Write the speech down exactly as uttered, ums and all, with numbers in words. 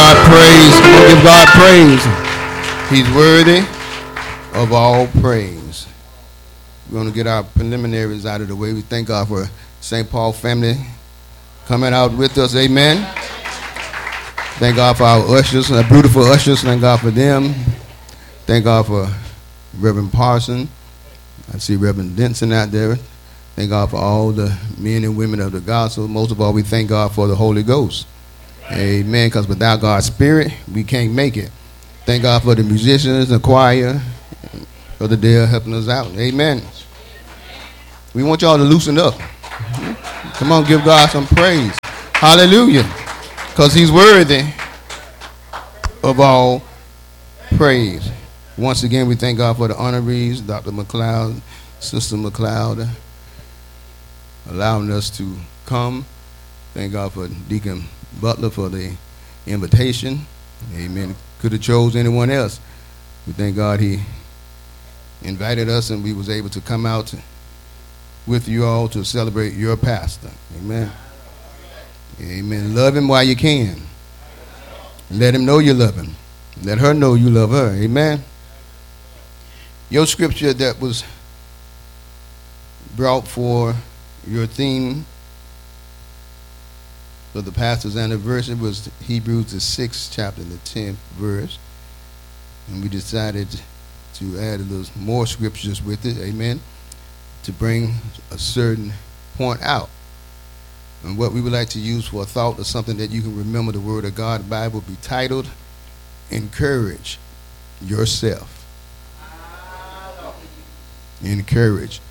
God praise. Come on, give God praise. He's worthy of all praise. We're going to get our preliminaries out of the way. We thank God for Saint Paul family coming out with us. Amen. Thank God for our ushers, our beautiful ushers. Thank God for them. Thank God for Reverend Parson. I see Reverend Denson out there. Thank God for all the men and women of the gospel. Most of all, we thank God for the Holy Ghost. Amen. Because without God's Spirit, we can't make it. Thank God for the musicians, the choir, for the day helping us out. Amen. We want y'all to loosen up. Come on, give God some praise. Hallelujah. Because he's worthy of all praise. Once again, we thank God for the honorees, Doctor McLeod, Sister McLeod, allowing us to come. Thank God for Deacon Butler for the invitation. Amen. Could have chose anyone else. We thank God he invited us and we was able to come out with you all to celebrate your pastor. Amen. Amen. Love him while you can. Let him know you love him. Let her know you love her. Amen. Your scripture that was brought for your theme for the pastor's anniversary was Hebrews the sixth chapter, the tenth verse. And we decided to add a little more scriptures with it, amen, to bring a certain point out. And what we would like to use for a thought or something that you can remember the word of God, the Bible be titled, Encourage Yourself. Encourage